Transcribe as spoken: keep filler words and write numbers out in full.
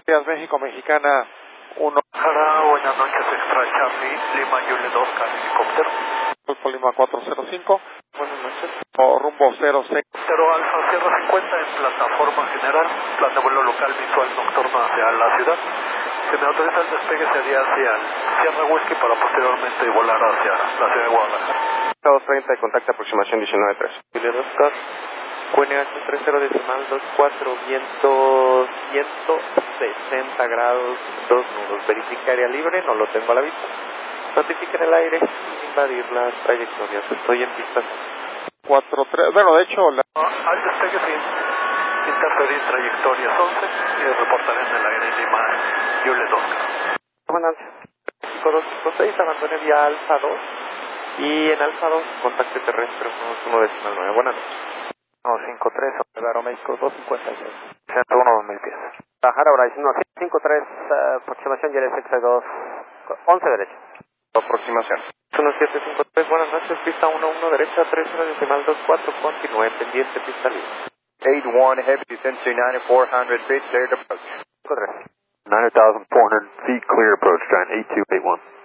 días, México, Mexicana uno. Jara, buenas noches, Extra Charlie, Lima, Yule dos, Can helicóptero. Alfa Lima cuatro cero cinco. Buenas noches. O rumbo cero seis. Cero Alfa, Sierra cincuenta en plataforma general, plan de vuelo local visual nocturno hacia la ciudad. Se me autoriza el despegue sería hacia Sierra Whisky para posteriormente volar hacia la ciudad de Guadalajara. dos treinta, contacto aproximación diecinueve tres. Yule dos, Can. Q N H treinta decimal veinticuatro, viento ciento sesenta grados, dos nudos. Verifica área libre, no lo tengo a la vista. Notifica en el aire, sin invadir las trayectorias. Estoy en pista. cuatro tres, bueno, de hecho, la... Al despegue sin interferir trayectorias once y reportaré en el aire Lima, Yule dos. Comandancia. cinco dos cinco seis, abandone vía Alfa dos. Y en Alfa dos, contacto terrestre uno decimal nueve. Buenas noches. uno cinco tres, Aeroméxico dos cincuenta y seis. ciento uno, dos mil pies. Bajar ahora, uno cinco tres, uh, aproximación Y L S dos, once derecha. Aproximación. uno siete cinco tres, buenas noches, pista uno uno derecha, tres cero decimal veinticuatro, continúe pendiente, pista libre. eight one, heavy descent to nine thousand four hundred feet, cleared approach. nine thousand four hundred feet, clear approach, Giant eight two eight one.